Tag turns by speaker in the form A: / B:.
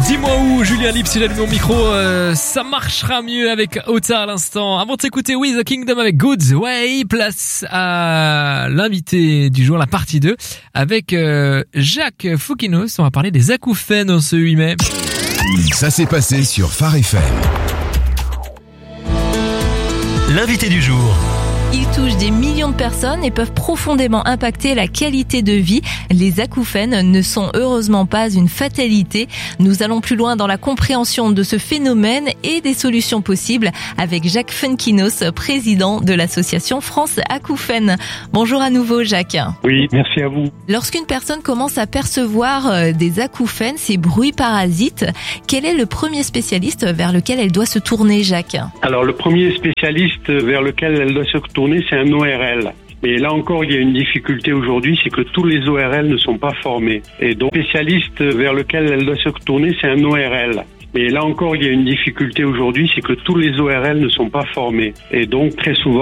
A: Dis-moi où, Julien Lips, il a mis mon micro, ça marchera mieux avec Ota à l'instant. Avant de s'écouter We The Kingdom avec Good Way, place à l'invité du jour, la partie 2, avec Jacques Fouquinos. On va parler des acouphènes en ce 8 mai.
B: Ça s'est passé sur Phare FM.
C: L'invité du jour.
D: Ils touchent des millions de personnes et peuvent profondément impacter la qualité de vie. Les acouphènes ne sont heureusement pas une fatalité. Nous allons plus loin dans la compréhension de ce phénomène et des solutions possibles avec Jacques Fouquinos, président de l'association France Acouphènes. Bonjour à nouveau Jacques.
E: Oui, merci à vous.
D: Lorsqu'une personne commence à percevoir des acouphènes, ces bruits parasites, quel est le premier spécialiste vers lequel elle doit se tourner, Jacques ?
E: Alors, le premier spécialiste vers lequel elle doit se tourner, c'est un ORL. Et là encore, il y a une difficulté aujourd'hui, c'est que tous les ORL ne sont pas formés. Et donc, le spécialiste vers lequel elle doit se tourner, c'est un ORL. Et là encore, il y a une difficulté aujourd'hui, c'est que tous les ORL ne sont pas formés. Et donc, très souvent,